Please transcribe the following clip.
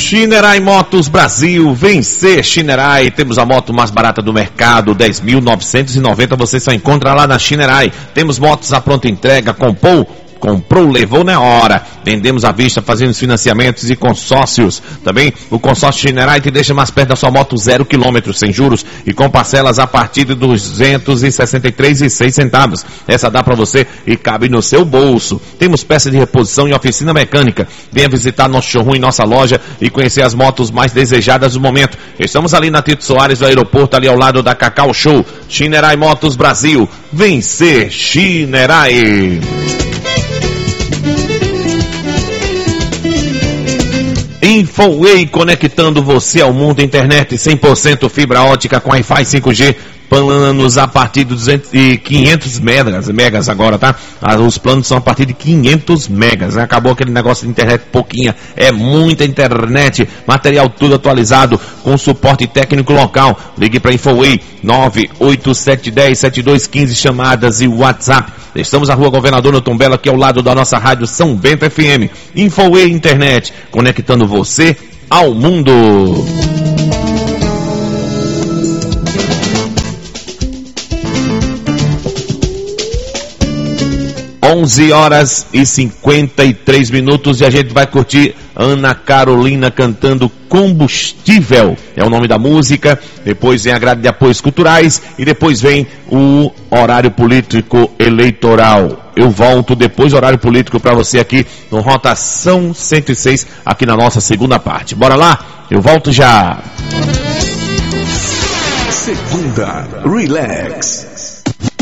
Shinerai Motos Brasil, vencer Shinerai. Temos a moto mais barata do mercado, 10.990, você só encontra lá na Shinerai. Temos motos à pronta entrega, comprou, levou na hora. Vendemos à vista, fazendo financiamentos e consórcios. Também o consórcio Shinerai te deixa mais perto da sua moto 0 km, sem juros e com parcelas a partir de R$ 263,06. Essa dá para você e cabe no seu bolso. Temos peças de reposição e oficina mecânica. Venha visitar nosso showroom e nossa loja e conhecer as motos mais desejadas do momento. Estamos ali na Tito Soares do aeroporto, ali ao lado da Cacau Show. Shinerai Motos Brasil, vencer Shinerai. Infoway, conectando você ao mundo. Internet 100% fibra ótica com Wi-Fi 5G, planos a partir de 500 megas agora, tá? Os planos são a partir de 500 megas, né? Acabou aquele negócio de internet pouquinha, é muita internet, material tudo atualizado, com suporte técnico local. Ligue para Infoway, 987107215, chamadas e WhatsApp. Estamos na Rua Governador Newton Belo, aqui ao lado da nossa rádio São Bento FM. Infoway Internet, conectando você ao mundo. 11h53 e a gente vai curtir Ana Carolina cantando Combustível, é o nome da música. Depois vem a grade de apoios culturais e depois vem o horário político eleitoral. Eu volto depois do horário político para você aqui no Rotação 106, aqui na nossa segunda parte. Bora lá? Eu volto já. Segunda Relax.